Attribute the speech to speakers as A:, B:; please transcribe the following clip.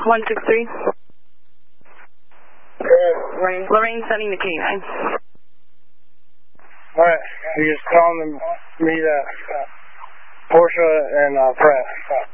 A: 163.
B: Lorraine.
A: Lorraine sending the K9.
B: Alright, you're just telling me that Porsche and Pratt.